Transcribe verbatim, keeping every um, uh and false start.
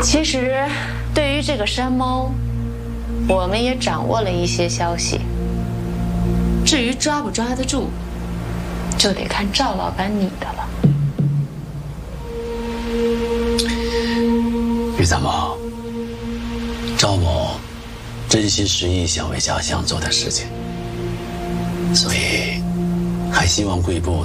其实，对于这个山猫，我们也掌握了一些消息。至于抓不抓得住，就得看赵老板你的了。 于参谋，赵某真心实意想为家乡做点事情，所以还希望贵部